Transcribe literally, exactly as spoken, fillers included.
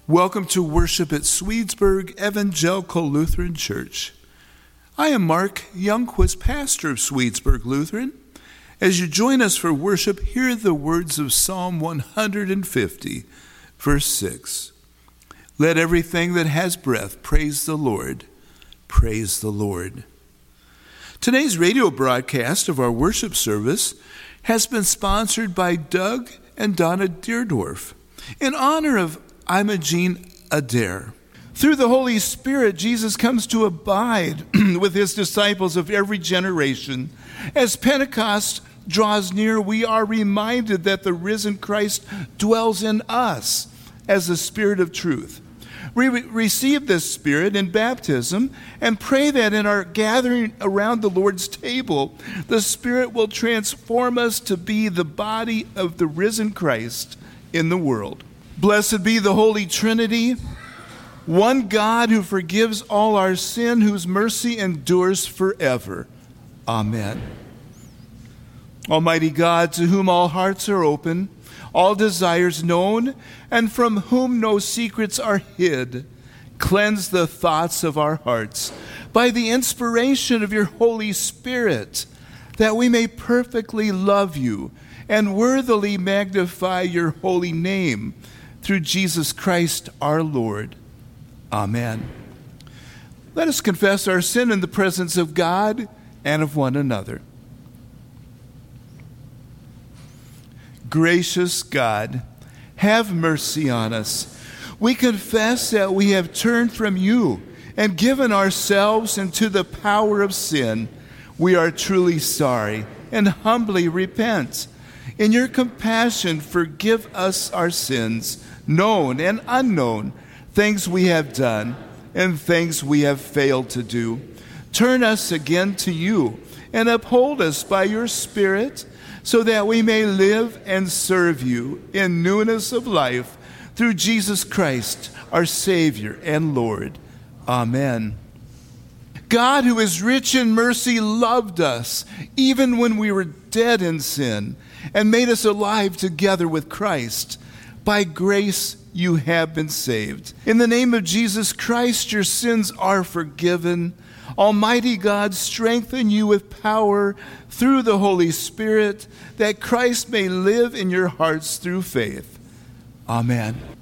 Welcome to worship at Swedesburg Evangelical Lutheran Church. I am Mark Youngquist, pastor of Swedesburg Lutheran. As you join us for worship, hear the words of Psalm one hundred fifty, verse six. Let everything that has breath praise the Lord. Praise the Lord. Today's radio broadcast of our worship service has been sponsored by Doug and Donna Deerdorf in honor of Imogene Adair. Through the Holy Spirit, Jesus comes to abide with his disciples of every generation. As Pentecost draws near, we are reminded that the risen Christ dwells in us as the Spirit of truth. We re- receive this Spirit in baptism and pray that in our gathering around the Lord's table, the Spirit will transform us to be the body of the risen Christ in the world. Blessed be the Holy Trinity, one God who forgives all our sin, whose mercy endures forever. Amen. Almighty God, to whom all hearts are open, all desires known, and from whom no secrets are hid, cleanse the thoughts of our hearts by the inspiration of your Holy Spirit, that we may perfectly love you and worthily magnify your holy name, through Jesus Christ our Lord. Amen. Let us confess our sin in the presence of God and of one another. Gracious God, have mercy on us. We confess that we have turned from you and given ourselves into the power of sin. We are truly sorry and humbly repent. In your compassion, forgive us our sins, known and unknown, things we have done and things we have failed to do. Turn us again to you and uphold us by your Spirit, so that we may live and serve you in newness of life through Jesus Christ, our Savior and Lord. Amen. God, who is rich in mercy, loved us even when we were dead in sin and made us alive together with Christ. By grace you have been saved. In the name of Jesus Christ, your sins are forgiven. Almighty God, strengthen you with power through the Holy Spirit, that Christ may live in your hearts through faith. Amen.